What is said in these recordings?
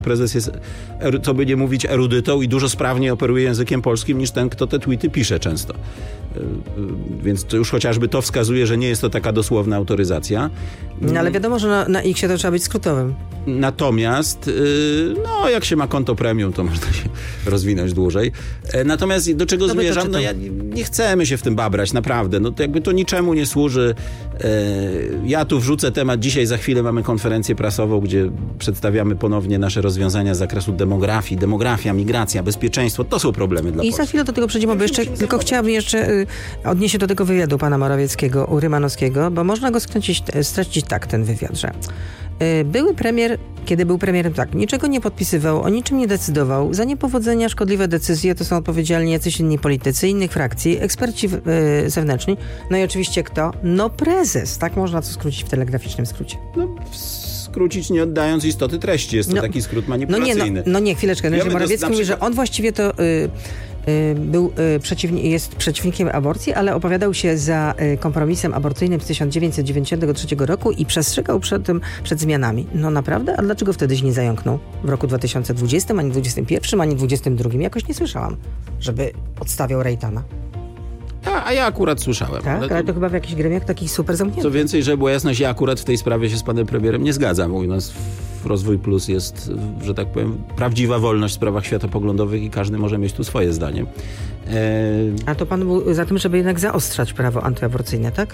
Prezes jest, co by nie mówić, erudytą i dużo sprawniej operuje językiem polskim niż ten, kto te tweety pisze często. Więc to już chociażby to wskazuje, że nie jest to taka dosłowna autoryzacja. No ale wiadomo, że na X-ie to trzeba być skrótowym. Natomiast, no jak się ma konto premium, to można się rozwinąć dłużej. Natomiast do czego zmierzam? No nie chcemy się w tym babrać, naprawdę. No to jakby to niczemu nie służy. Ja tu wrzucę temat. Dzisiaj za chwilę mamy konferencję prasową, gdzie przedstawiamy ponownie nasze rozwiązania z zakresu demografii, demografia, migracja, bezpieczeństwo. To są problemy dla Polski. I za chwilę do tego przejdziemy, bo jeszcze, tylko chciałabym jeszcze odnieść się do tego wywiadu pana Morawieckiego u Rymanowskiego, bo można go stracić tak, ten wywiad, że były premier, kiedy był premierem, tak, niczego nie podpisywał, o niczym nie decydował. Za niepowodzenia, szkodliwe decyzje to są odpowiedzialni jacyś inni politycy, innych frakcji, eksperci zewnętrzni. No i oczywiście kto? No prezes. Tak można to skrócić w telegraficznym skrócie. No, skrócić nie oddając istoty treści. Jest to taki skrót manipulacyjny. No nie, chwileczkę. Morawiecki mówi, że on właściwie to jest przeciwnikiem aborcji, ale opowiadał się za kompromisem aborcyjnym z 1993 roku i przestrzegał przed zmianami. No naprawdę? A dlaczego wtedy się nie zająknął? W roku 2020, ani 2021, ani 2022? Jakoś nie słyszałam, żeby odstawiał Rejtana. A ja akurat słyszałem. Tak, ale to chyba w jakichś gremiach takich super zamkniętych. Co więcej, żeby była jasność, ja akurat w tej sprawie się z panem premierem nie zgadzam. U nas w Rozwój Plus jest, że tak powiem, prawdziwa wolność w sprawach światopoglądowych i każdy może mieć tu swoje zdanie. A to pan był za tym, żeby jednak zaostrzać prawo antyaborcyjne, tak?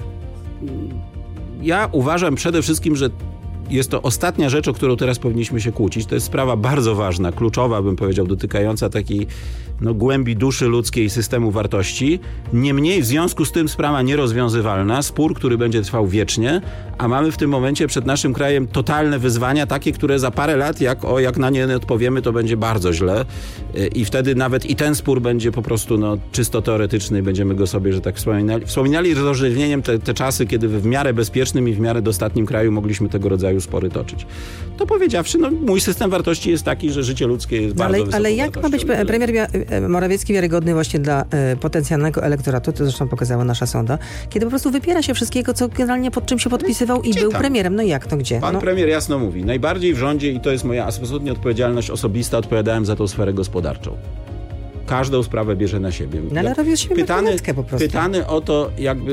Ja uważam przede wszystkim, że jest to ostatnia rzecz, o którą teraz powinniśmy się kłócić. To jest sprawa bardzo ważna, kluczowa, bym powiedział, dotykająca takiej głębi duszy ludzkiej i systemu wartości. Niemniej w związku z tym sprawa nierozwiązywalna, spór, który będzie trwał wiecznie, a mamy w tym momencie przed naszym krajem totalne wyzwania, takie, które za parę lat, jak na nie odpowiemy, to będzie bardzo źle. I wtedy nawet i ten spór będzie po prostu czysto teoretyczny i będziemy go sobie, że tak wspominali z rozrzewnieniem te czasy, kiedy w miarę bezpiecznym i w miarę dostatnim kraju mogliśmy tego rodzaju spory toczyć. To powiedziawszy, mój system wartości jest taki, że życie ludzkie jest bardzo wysoką ale jak ma być premier Morawiecki wiarygodny właśnie dla potencjalnego elektoratu, to zresztą pokazała nasza sonda, kiedy po prostu wypiera się wszystkiego, co generalnie pod czym się podpisywał i był premierem. No jak to, gdzie? Pan premier jasno mówi, najbardziej w rządzie, i to jest moja absolutnie odpowiedzialność osobista, odpowiadałem za tą sferę gospodarczą. Każdą sprawę bierze na siebie. Ale robił z siebie po prostu. Pytany o to,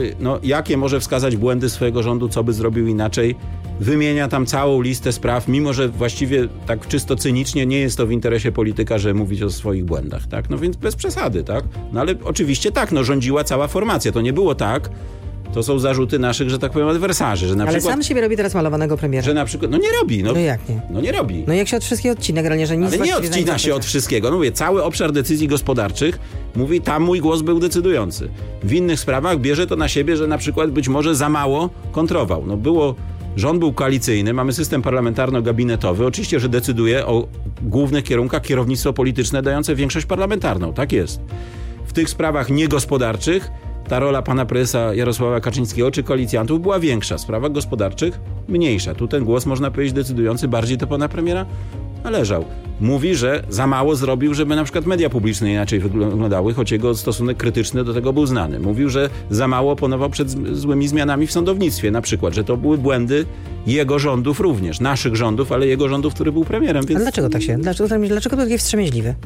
jakie może wskazać błędy swojego rządu, co by zrobił inaczej, wymienia tam całą listę spraw, mimo że właściwie tak czysto cynicznie nie jest to w interesie polityka, że mówić o swoich błędach, tak? No więc bez przesady, tak? No ale oczywiście tak, rządziła cała formacja. To nie było tak. To są zarzuty naszych, że tak powiem, adwersarzy. Że na przykład, sam siebie robi teraz malowanego premiera. Że na przykład, nie robi. No jak nie? No nie robi. No jak się od wszystkiego odcina, generalnie, że nic. Ale nie odcina się od wszystkiego. No mówię, cały obszar decyzji gospodarczych, mówi, tam mój głos był decydujący. W innych sprawach bierze to na siebie, że na przykład być może za mało kontrował. Rząd był koalicyjny, mamy system parlamentarno-gabinetowy. Oczywiście, że decyduje o głównych kierunkach kierownictwo polityczne dające większość parlamentarną. Tak jest. W tych sprawach niegospodarczych ta rola pana prezesa Jarosława Kaczyńskiego czy koalicjantów była większa. W sprawach gospodarczych mniejsza. Tu ten głos, można powiedzieć, decydujący bardziej do pana premiera należał. Mówi, że za mało zrobił, żeby na przykład media publiczne inaczej wyglądały, choć jego stosunek krytyczny do tego był znany. Mówił, że za mało oponował przed złymi zmianami w sądownictwie. Na przykład, że to były błędy jego rządów również. Naszych rządów, ale jego rządów, który był premierem. Więc... A dlaczego tak się? Dlaczego to takie wstrzemięźliwe?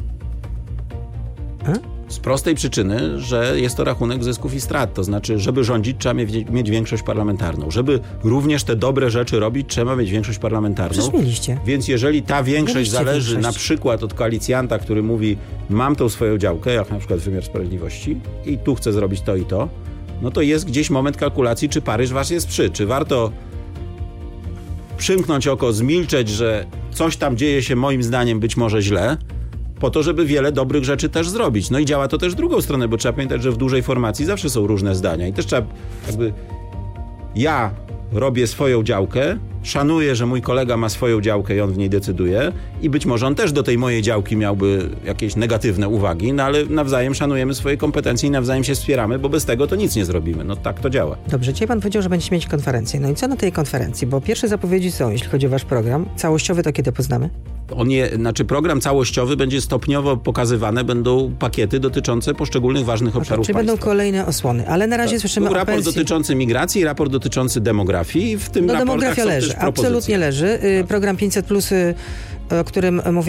Z prostej przyczyny, że jest to rachunek zysków i strat. To znaczy, żeby rządzić, trzeba mieć większość parlamentarną. Żeby również te dobre rzeczy robić, trzeba mieć większość parlamentarną. Przecież mieliście. Więc jeżeli ta większość zależy na przykład od koalicjanta, który mówi, mam tą swoją działkę, jak na przykład wymiar sprawiedliwości i tu chcę zrobić to i to, no to jest gdzieś moment kalkulacji, czy Paryż was jest czy warto przymknąć oko, zmilczeć, że coś tam dzieje się moim zdaniem być może źle, po to, żeby wiele dobrych rzeczy też zrobić. No i działa to też w drugą stronę, bo trzeba pamiętać, że w dużej formacji zawsze są różne zdania i też trzeba ja robię swoją działkę, szanuję, że mój kolega ma swoją działkę i on w niej decyduje i być może on też do tej mojej działki miałby jakieś negatywne uwagi, no ale nawzajem szanujemy swoje kompetencje i nawzajem się wspieramy, bo bez tego to nic nie zrobimy. No tak to działa. Dobrze, dzisiaj pan powiedział, że będziecie mieć konferencję. No i co na tej konferencji? Bo pierwsze zapowiedzi są, jeśli chodzi o wasz program. Całościowy to kiedy poznamy? program całościowy będzie stopniowo pokazywane, będą pakiety dotyczące poszczególnych ważnych obszarów Czy państwa. będą kolejne osłony, ale na razie słyszymy Był o raport pensji. dotyczący migracji, raport dotyczący demografii. W tym raportach Demografia są leży, też propozycje. absolutnie leży. Program 500+, o którym mówię,